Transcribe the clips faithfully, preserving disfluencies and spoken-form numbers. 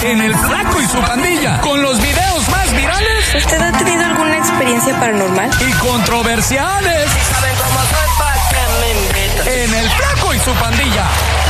en El Flaco y su Pandilla, con los videos más virales. ¿Usted ha tenido alguna experiencia paranormal? Y controversiales. ¿Y saben cómo soy? ¿Pa' qué me invitan? En El Flaco y su Pandilla.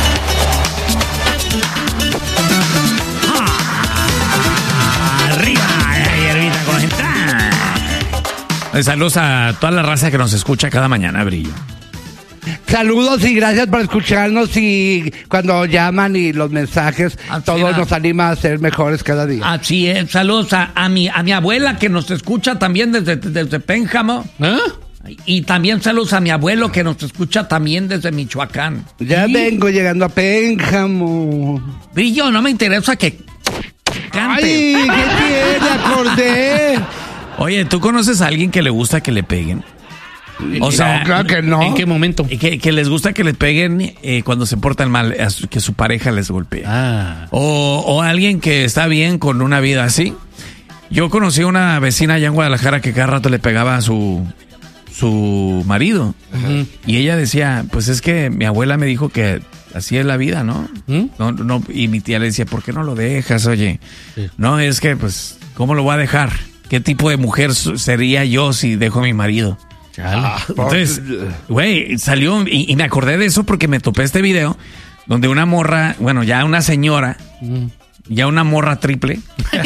Arriba, hierbita con entrada. Saludos a toda la raza que nos escucha cada mañana, Brillo. Saludos y gracias por escucharnos, y cuando llaman y los mensajes, Ah, todo sí, nos anima a ser mejores cada día. Así es, saludos a, a mi a mi abuela que nos escucha también desde, desde Pénjamo. ¿Eh? Y también saludos a mi abuelo que nos escucha también desde Michoacán. Ya ¿Sí? vengo llegando a Pénjamo. Brillo, no me interesa que cante. ¡Ay, qué tiene! Acordé. Oye, ¿tú conoces a alguien que le gusta que le peguen? O sea, no, claro que no. ¿En qué momento? Que, que les gusta que les peguen eh, cuando se portan mal, a su- que su pareja les golpea. Ah. O, o alguien que está bien con una vida así. Yo conocí a una vecina allá en Guadalajara que cada rato le pegaba a su, su marido. Uh-huh. Y ella decía, pues es que mi abuela me dijo que así es la vida, ¿no? ¿Mm? No, no, y mi tía le decía, ¿por qué no lo dejas, oye? Sí. No, es que, pues, ¿cómo lo voy a dejar? ¿Qué tipo de mujer su- sería yo si dejo a mi marido? Chale. Entonces, güey, salió y, y me acordé de eso porque me topé este video donde una morra, bueno, ya una señora, Mm. ya una morra triple,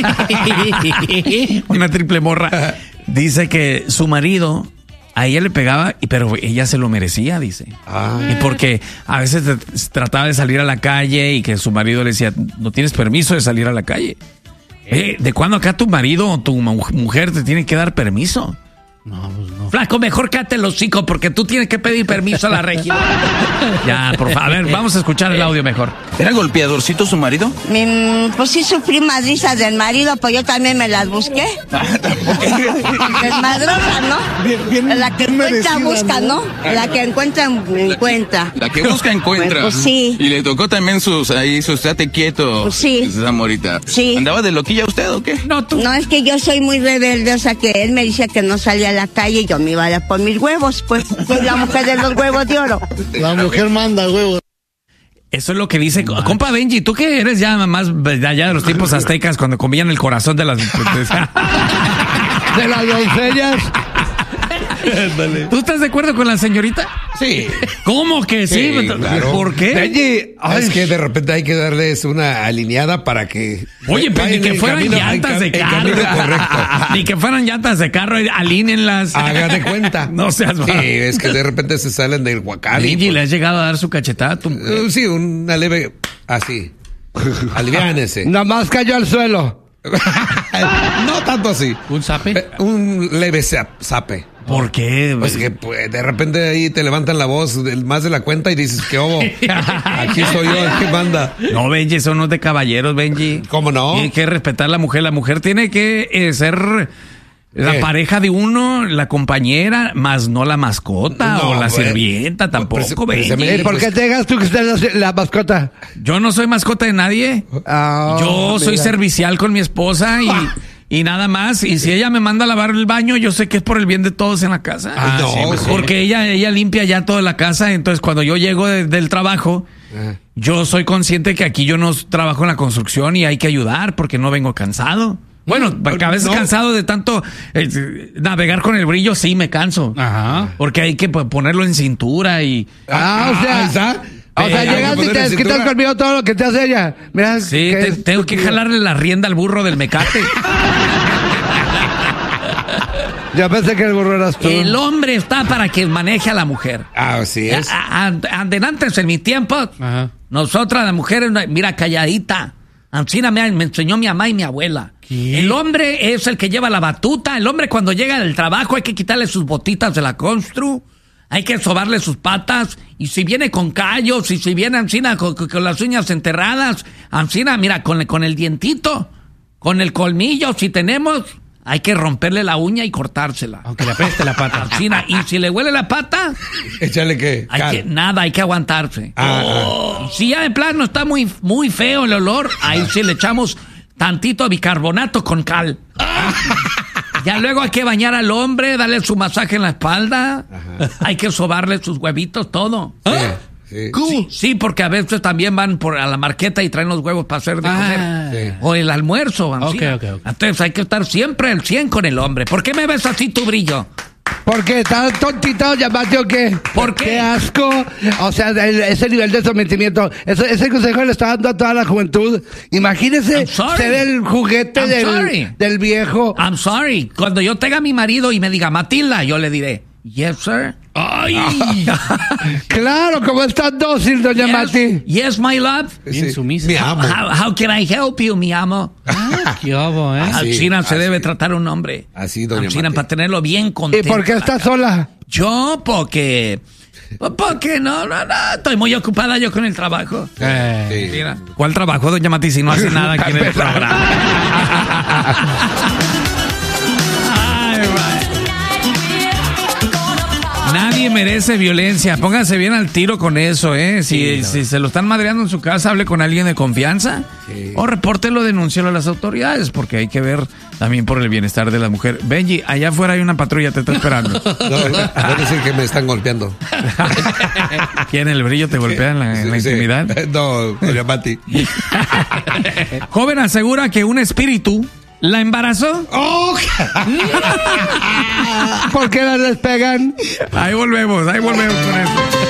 una triple morra, dice que su marido a ella le pegaba, y- pero ella se lo merecía, dice. Y porque a veces t- trataba de salir a la calle y que su marido le decía, no tienes permiso de salir a la calle. Eh, ¿de cuándo acá tu marido o tu mu- mujer te tiene que dar permiso? No, pues no. Flaco, mejor cállate el hocico porque tú tienes que pedir permiso a la regidora. Ya, por favor, a ver, vamos a escuchar el audio mejor. ¿Era golpeadorcito su marido? Mi, pues sí sufrí madrizas del marido, pues yo también me las busqué. Desmadrosa, ¿no? La que encuentra busca, ¿no? La que encuentra encuentra. La que busca encuentra. Pues sí. Y le tocó también sus ahí, sus estate quieto. Pues sí. Esa morita. Sí. ¿Andaba de loquilla usted o qué? No, tú. No, es que yo soy muy rebelde, o sea que él me decía que no salía a la calle y yo me iba a dar por mis huevos, pues soy la mujer de los huevos de oro. La mujer manda, huevo. Eso es lo que dice. Compa Benji, tú que eres ya más de allá de los tiempos aztecas cuando comían el corazón de las. De las doncellas. ¿Tú estás de acuerdo con la señorita? Sí. ¿Cómo que sí? Sí, claro. ¿Por qué? Benji, ay, Es que de repente hay que darles una alineada para que... Oye, pero ni vayan que en fueran camino- llantas en de ca- en carro. camino correcto. Ni que fueran llantas de carro, alínenlas. Haga de cuenta. No seas Sí, mal. es que de repente se salen del huacal. y, Benji, ¿le has llegado a dar su cachetada a tu mujer? pues, sí, una leve... Así. Aliviánese. Nomás cayó al suelo. No tanto así. ¿Un zape? Eh, Un leve zap- zape. ¿Por qué? Pues que pues, de repente ahí te levantan la voz del- más de la cuenta y dices, ¿qué obo? Aquí soy yo, ¿qué manda? No, Benji, eso no es de caballeros, Benji. ¿Cómo no? Tiene que respetar a la mujer. La mujer tiene que eh, ser la ¿Qué? pareja de uno, la compañera, más no la mascota No, o la pues, sirvienta tampoco, pues, Benji. precisamente- ¿Y por qué te dejas tú que seas la, la mascota? Yo no soy mascota de nadie. Ah, Yo soy mira. servicial con mi esposa y, y nada más. Y si ella me manda a lavar el baño, yo sé que es por el bien de todos en la casa. Ah, no, sí, mejor. Porque ella, ella limpia ya toda la casa. Entonces, cuando yo llego de- del trabajo, yo soy consciente que aquí yo no trabajo en la construcción y hay que ayudar porque no vengo cansado. Bueno, a veces no. cansado de tanto eh, navegar con el brillo, sí me canso. Ajá. Porque hay que pues, ponerlo en cintura y... Ah, o sea, ahí está. o sea, Eh, llegas hay que y te ponerle desquitas cintura. conmigo todo lo que te hace ella. Mira, Sí, que te- es tengo que estúpido. jalarle la rienda al burro del mecate. Yo pensé que el burro eras tú. El hombre está para que maneje a la mujer. Ah, así es. A- a- Adelante, en mi tiempo, Ajá. nosotras las mujeres, mira, calladita. Ancina me, me enseñó mi mamá y mi abuela. ¿Qué? El hombre es el que lleva la batuta. El hombre cuando llega del trabajo hay que quitarle sus botitas de la constru. Hay que sobarle sus patas. Y si viene con callos, y si viene Ancina con, con- con las uñas enterradas, Ancina, mira, con, con el dientito, con el colmillo, si tenemos, hay que romperle la uña y cortársela. Aunque le apeste la pata. Ancina, y si le huele la pata, Échale que... hay cal. que, nada, hay que aguantarse. Ah, Y si ya de plano está muy, muy feo el olor, ahí sí le echamos tantito bicarbonato con cal. Ya luego hay que bañar al hombre, darle su masaje en la espalda. Hay que sobarle sus huevitos, todo. Sí. Sí, sí, porque a veces también van por a la marqueta y traen los huevos para hacer de Ah. comer. Sí. O el almuerzo. así. Ok, ok, ok. Entonces hay que estar siempre al cien con el hombre. ¿Por qué me ves así tu brillo? ¿Por qué? ¿Estás tontito, Yamate, o qué? ¿Por qué? ¡Qué asco! O sea, el- ese nivel de sometimiento. Ese, ese consejo le está dando a toda la juventud. Imagínese I'm sorry. ser el juguete I'm sorry. del, del viejo. I'm sorry. Cuando yo tenga a mi marido y me diga Matilda, yo le diré, yes, sir. ¡Ay! Claro, como es tan dócil, doña yes, Mati. yes, my love. Bien Sí. sumisa. Mi amo. How, how can I help you, mi amo? Ah, qué obo, ¿eh? Así, Al China se así. debe tratar un hombre. Así, doña Al China Mati. para tenerlo bien ¿Y contento. por qué está sola? Yo, porque... Porque no, no, no. Estoy muy ocupada yo con el trabajo. Eh, Sí. Mira, ¿cuál trabajo, doña Mati, si no hace nada aquí en el programa? Ay, va. Nadie merece violencia. Pónganse bien al tiro con eso, ¿eh? Si, si se lo están madreando en su casa, hable con alguien de confianza. Sí. O repórtelo, denúncialo a las autoridades, porque hay que ver también por el bienestar de la mujer. Benji, allá afuera hay una patrulla, te está esperando. No, voy a decir que me están golpeando. ¿Quién el brillo te golpea en la, en la Sí, sí. intimidad? No, doña Mati. Joven asegura que un espíritu la embarazó. ¡Oh! ¿Por qué la despegan? Ahí volvemos, ahí volvemos con eso.